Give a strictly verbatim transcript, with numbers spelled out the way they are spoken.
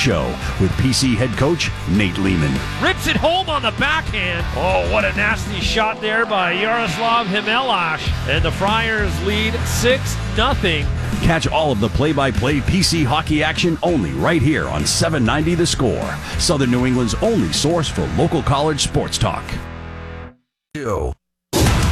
Show with P C head coach Nate Lehman. Rips it home on the backhand. Oh, what a nasty shot there by Yaroslav Himelash. And the Friars lead six nothing. Catch all of the play-by-play P C hockey action only right here on seven ninety The Score, Southern New England's only source for local college sports talk. Ew.